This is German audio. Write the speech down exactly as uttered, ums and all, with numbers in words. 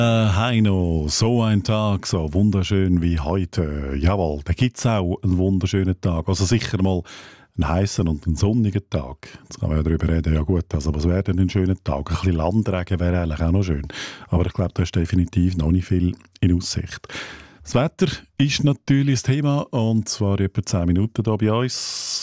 Heino, so ein Tag, so wunderschön wie heute. Jawohl, da gibt es auch einen wunderschönen Tag. Also sicher mal einen heißen und einen sonnigen Tag. Jetzt kann man ja darüber reden, ja gut, also was wäre denn ein schöner Tag? Ein bisschen Landregen wäre eigentlich auch noch schön. Aber ich glaube, da ist definitiv noch nicht viel in Aussicht. Das Wetter ist natürlich das Thema und zwar etwa zehn Minuten hier bei uns.